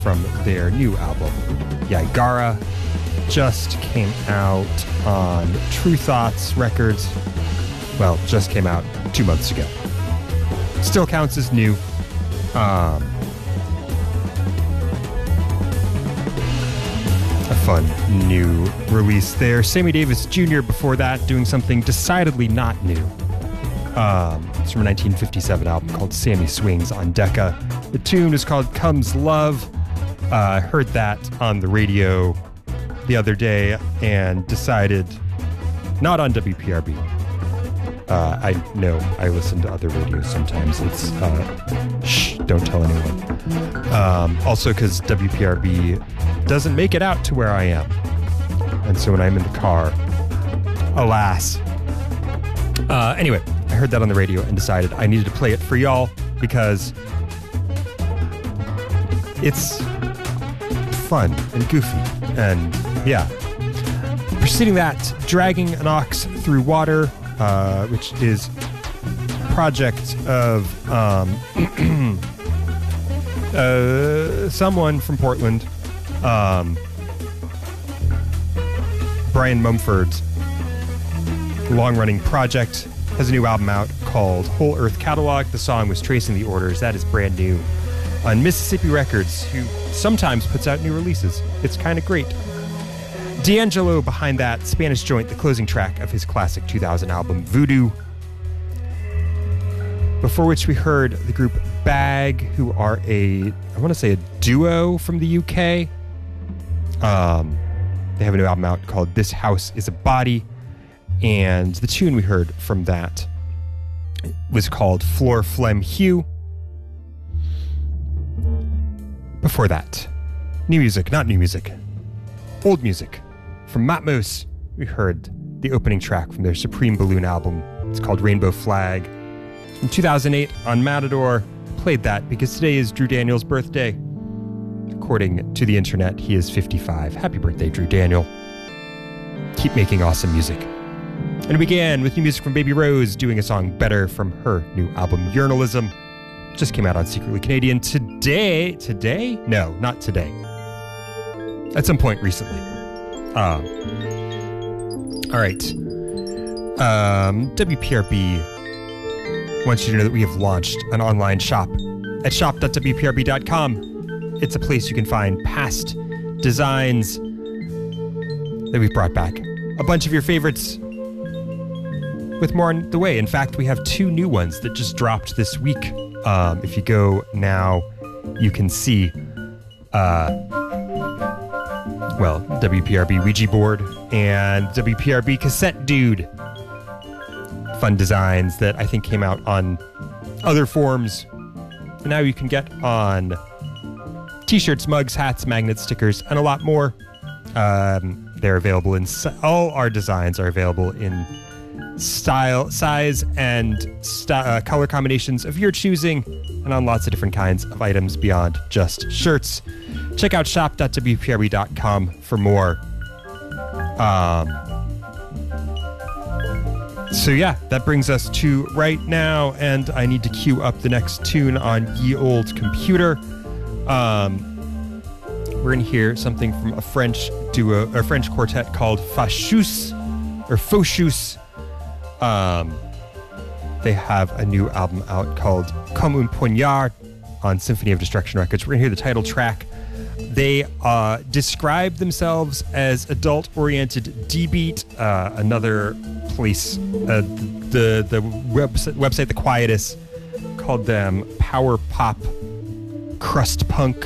from their new album, Yaigara. Just came out on True Thoughts Records. Well, just came out 2 months ago. Still counts as new. A fun new release there. Sammy Davis Jr. before that, doing something decidedly not new. It's from a 1957 album called Sammy Swings on Decca. The tune is called Comes Love. I heard that on the radio the other day and decided, not on WPRB. I know I listen to other radios sometimes. It's, shh, don't tell anyone. Also because WPRB doesn't make it out to where I am. And so when I'm in the car, alas. Anyway, I heard that on the radio and decided I needed to play it for y'all because it's fun and goofy. And yeah. Preceding that, Dragging an Ox Through Water, which is a project of someone from Portland, Brian Mumford's long-running project, has a new album out called Whole Earth Catalog. The song was Tracing the Orders. That is brand new on Mississippi Records, who sometimes puts out new releases. It's kind of great. D'Angelo behind that, Spanish Joint, the closing track of his classic 2000 album Voodoo. Before which we heard the group Bag, who are I want to say a duo from the UK. They have a new album out called This House is a Body, and the tune we heard from that was called Floor Phlegm Hue. Before that, new music, not new music, old music. From Matmos, we heard the opening track from their Supreme Balloon album. It's called Rainbow Flag. In 2008 on Matador, played that because today is Drew Daniels' birthday. According to the internet, he is 55. Happy birthday, Drew Daniel. Keep making awesome music. And we began with new music from Baby Rose, doing a song Better from her new album Journalism. Just came out on Secretly Canadian today? No, not today. At some point recently. All right. WPRB wants you to know that we have launched an online shop at shop.wprb.com. It's a place you can find past designs that we've brought back. A bunch of your favorites with more on the way. In fact, we have 2 new ones that just dropped this week. If you go now, you can see, WPRB Ouija board and WPRB cassette dude. Fun designs that I think came out on other forms. And now you can get on t-shirts, mugs, hats, magnets, stickers, and a lot more. They're available in all our designs are available in style, size, and color combinations of your choosing, and on lots of different kinds of items beyond just shirts. Check out shop.wprb.com for more. So yeah, that brings us to right now, and I need to queue up the next tune on Ye Old Computer. We're gonna hear something from a French duo, or French quartet called Fauchus. They have a new album out called Comme un poignard on Symphony of Destruction Records. We're gonna hear the title track. They describe themselves as adult-oriented D-beat. Another place, the website The Quietus called them power pop crust punk,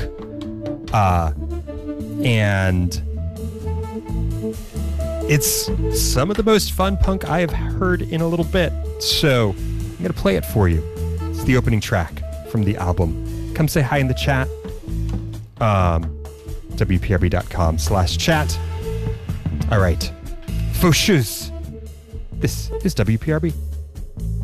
and it's some of the most fun punk I have heard in a little bit. So I'm gonna play it for you. It's the opening track from the album. Come say hi in the chat. WPRB.com/chat. All right. Fauchus. This is WPRB.